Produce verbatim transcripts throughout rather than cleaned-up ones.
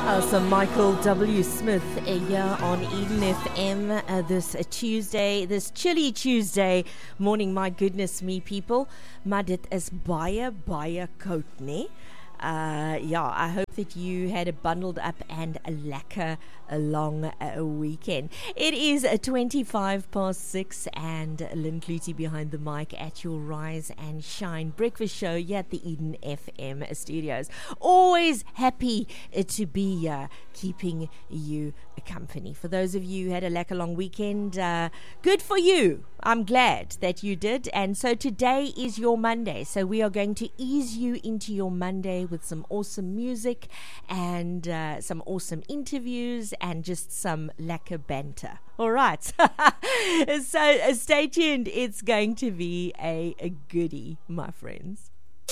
Uh, so Michael W. Smith uh, here on Eden F M uh, this uh, Tuesday, this chilly Tuesday morning. My goodness me, people. Maar dit is baie, baie koud, nee? Uh, yeah, I hope that you had a bundled up and a lekker a long uh, weekend. It is uh, twenty-five past six and Lynn Clutie behind the mic at your Rise and Shine breakfast show here at the Eden F M studios. Always happy uh, to be here, uh, keeping you company. For those of you who had a lekker long weekend, uh, good for you. I'm glad that you did. And so today is your Monday. So we are going to ease you into your Monday with some awesome music and uh, some awesome interviews and just some lekker banter. All right. So uh, stay tuned. It's going to be a, a goodie, my friends.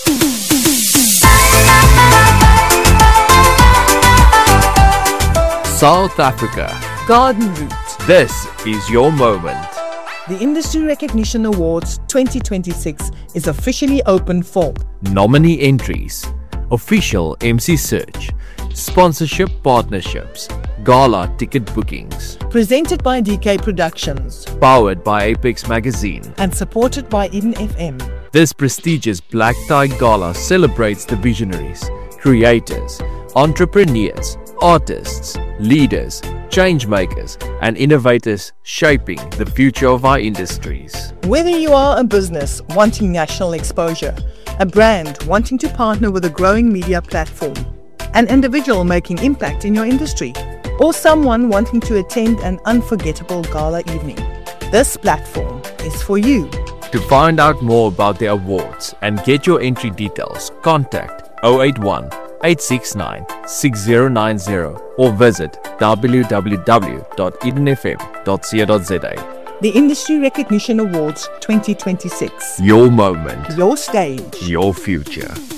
South Africa. Garden Route. This is your moment. The Industry Recognition Awards twenty twenty-six is officially open for nominee entries, official M C search, sponsorship partnerships, gala ticket bookings. Presented by D K Productions. Powered by Apex Magazine. And supported by Eden F M. This prestigious Black Tie Gala celebrates the visionaries, creators, entrepreneurs, artists, leaders, change makers, and innovators shaping the future of our industries. Whether you are a business wanting national exposure, a brand wanting to partner with a growing media platform, an individual making impact in your industry, or someone wanting to attend an unforgettable gala evening, this platform is for you. To find out more about the awards and get your entry details, contact zero eight one, eight six nine, six zero nine zero or visit w w w dot eden f m dot co dot z a. The Industry Recognition Awards twenty twenty-six. Your moment. Your stage. Your future.